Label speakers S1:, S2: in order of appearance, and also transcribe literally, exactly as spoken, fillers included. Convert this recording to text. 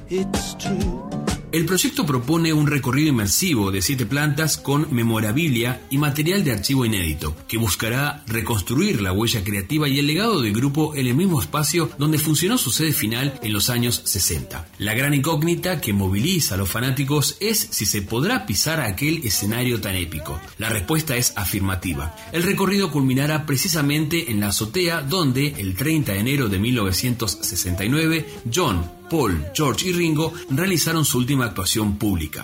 S1: it's true.
S2: El proyecto propone un recorrido inmersivo de siete plantas con memorabilia y material de archivo inédito, que buscará reconstruir la huella creativa y el legado del grupo en el mismo espacio donde funcionó su sede final en los años sesenta. La gran incógnita que moviliza a los fanáticos es si se podrá pisar aquel escenario tan épico. La respuesta es afirmativa. El recorrido culminará precisamente en la azotea donde, el treinta de enero de mil novecientos sesenta y nueve, John, Paul, George y Ringo realizaron su última actuación pública.